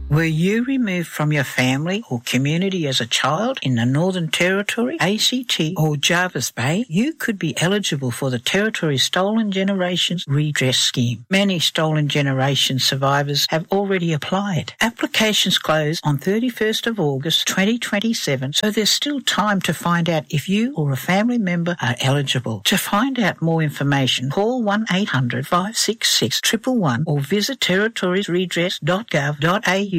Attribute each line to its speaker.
Speaker 1: Were you removed from your family or community as a child in the Northern Territory, ACT or Jervis Bay? You could be eligible for the Territory's Stolen Generations Redress Scheme. Many Stolen Generations survivors have already applied. Applications close on 31st of August 2027, so there's still time to find out if you or a family member are eligible. To find out more information, call 1-800-566-111 or visit territoriesredress.gov.au